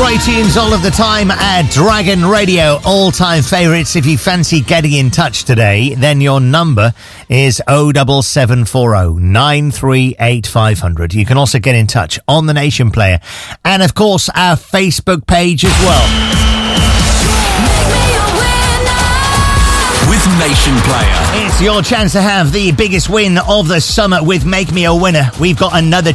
Great tunes all of the time at Dragon Radio. All-time favourites. If you fancy getting in touch today, then your number is 07740 938 500. You can also get in touch on the Nation Player. And, of course, our Facebook page as well. With Nation Player. It's your chance to have the biggest win of the summer with Make Me a Winner. We've got another